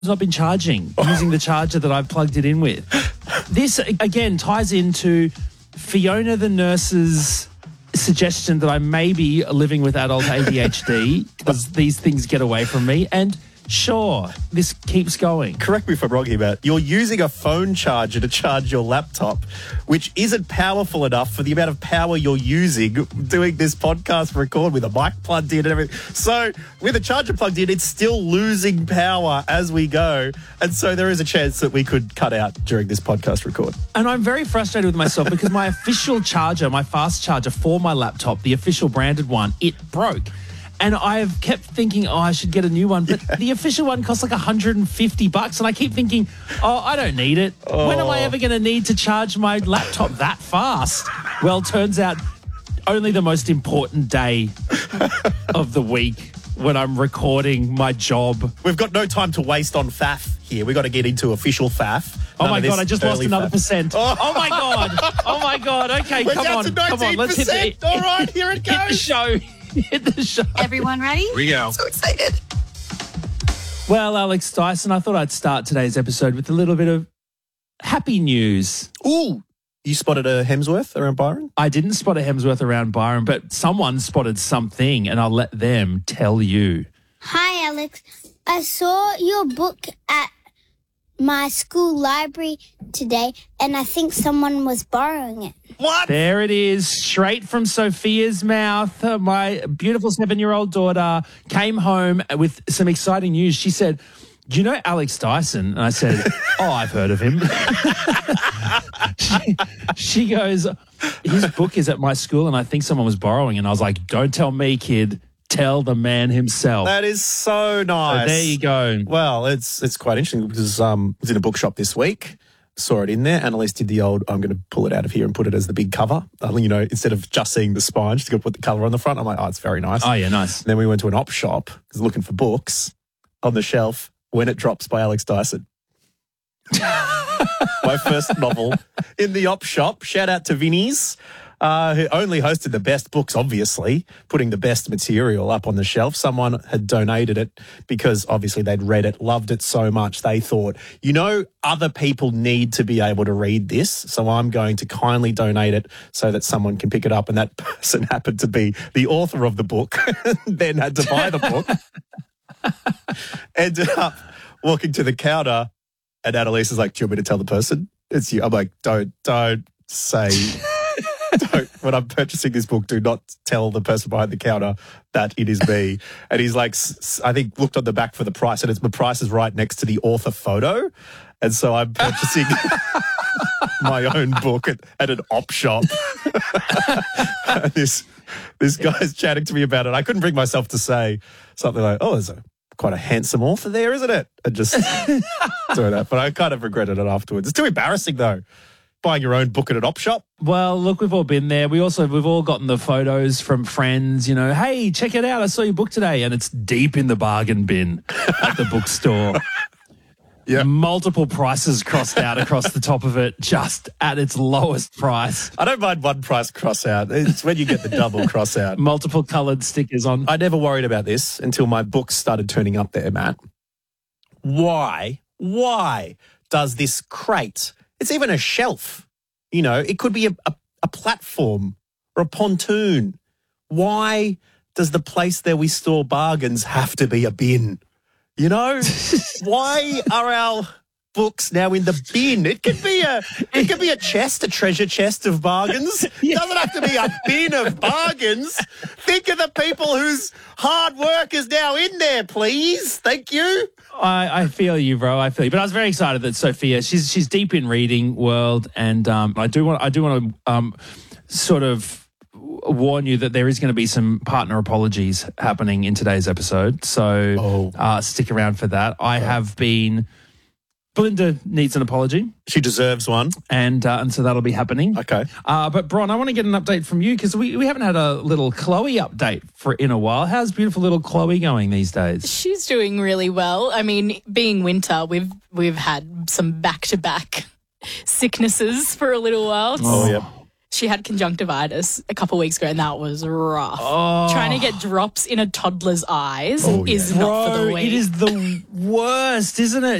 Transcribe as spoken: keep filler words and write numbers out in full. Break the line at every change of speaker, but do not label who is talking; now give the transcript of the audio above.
not been charging using the charger that I've plugged it in with. This, again, ties into Fiona the nurse's suggestion that I may be living with adult A D H D because these things get away from me. And sure, this keeps going.
Correct me if I'm wrong here, Matt. You're using a phone charger to charge your laptop, which isn't powerful enough for the amount of power you're using doing this podcast record with a mic plugged in and everything. So with a charger plugged in, it's still losing power as we go. And so there is a chance that we could cut out during this podcast record.
And I'm very frustrated with myself because my official charger, my fast charger for my laptop, the official branded one, it broke. And I've kept thinking, oh, I should get a new one. But yeah. the official one costs like one hundred fifty bucks. And I keep thinking, oh, I don't need it. Oh. When am I ever going to need to charge my laptop that fast? Well, turns out only the most important day of the week when I'm recording my job.
We've got no time to waste on faff here. We've got to get into official faff.
Oh, my God, I just lost another
faff.
percent. Oh. oh, my God. Oh, my God. Okay,
We're
come
down
on.
to nineteen percent.
Come on, let's hit the...
All right, here it goes.
Hit the show. Hit the show.
Everyone ready?
Here we go.
So excited.
Well, Alex Dyson, I thought I'd start today's episode with a little bit of happy news.
Ooh, you spotted a Hemsworth around Byron?
I didn't spot a Hemsworth around Byron, but someone spotted something, and I'll let them tell you.
Hi, Alex. I saw your book at my school library today, and I think someone was borrowing it.
What?
There it is, straight from Sophia's mouth. Uh, my beautiful seven-year-old daughter came home with some exciting news. She said, do you know Alex Dyson? And I said, oh, I've heard of him. she, she goes, his book is at my school, and I think someone was borrowing. And I was like, don't tell me, kid. Tell the man himself.
That is so nice.
So there you go.
Well, it's it's quite interesting because um, I was in a bookshop this week, saw it in there. Annalise did the old, I'm going to pull it out of here and put it as the big cover. Uh, you know, instead of just seeing the spine, just going to put the cover on the front. I'm like, oh, it's very nice.
Oh, yeah, nice.
And then we went to an op shop looking for books on the shelf, When It Drops by Alex Dyson. My first novel in the op shop. Shout out to Vinnie's. Uh, who only hosted the best books, obviously, putting the best material up on the shelf. Someone had donated it because obviously they'd read it, loved it so much, they thought, you know, other people need to be able to read this, so I'm going to kindly donate it so that someone can pick it up. And that person happened to be the author of the book, then had to buy the book. Ended up walking to the counter, and Annalise is like, do you want me to tell the person? It's you. I'm like, don't, don't say... Don't, when I'm purchasing this book, do not tell the person behind the counter that it is me. And he's like, I think, looked on the back for the price, and it's the price is right next to the author photo. And so I'm purchasing my own book at, at an op shop. And this this guy's chatting to me about it. I couldn't bring myself to say something like, oh, there's a quite a handsome author there, isn't it? And just do that. But I kind of regretted it afterwards. It's too embarrassing, though. Buying your own book at an op shop.
Well, look, we've all been there. We also, we've all gotten the photos from friends, you know, hey, check it out. I saw your book today. And it's deep in the bargain bin at the bookstore. Yeah. Multiple prices crossed out across the top of it, just at its lowest price.
I don't mind one price cross out. It's when you get the double cross out.
Multiple coloured stickers on.
I never worried about this until my books started turning up there, Matt. Why, why does this crate... It's even a shelf. You know, it could be a, a, a platform or a pontoon. Why does the place there we store bargains have to be a bin? You know, why are our books now in the bin? It could be a it could be a chest, a treasure chest of bargains. It doesn't have to be a bin of bargains. Think of the people whose hard work is now in there, please. Thank you.
I, I feel you, bro. I feel you. But I was very excited that Sophia, she's she's deep in reading world, and um, I do want I do want to um, sort of warn you that there is going to be some partner apologies happening in today's episode. So
oh.
uh, stick around for that. I oh. have been. Belinda needs an apology.
She deserves one.
And uh, and so that'll be happening.
Okay.
Uh, but, Bron, I want to get an update from you because we, we haven't had a little Chloe update for in a while. How's beautiful little Chloe going these days?
She's doing really well. I mean, being winter, we've we've had some back-to-back sicknesses for a little while.
Oh, yeah.
She had conjunctivitis a couple weeks ago, and that was rough. Trying to get drops in a toddler's eyes
Oh,
is
yeah.
not for the
Bro,
weak.
it is the worst, isn't it?